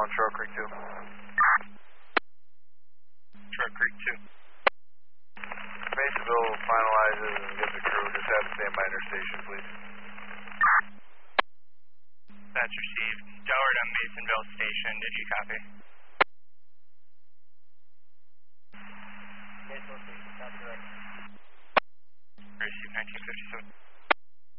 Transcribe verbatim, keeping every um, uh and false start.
on Trail Creek two. Trail Creek two. Masonville finalizes and gets a crew. Just have to stand by interstation, please. That's received. Delaware to Masonville Station. Did you copy? Masonville Station, copy direct. Received nineteen fifty-seven.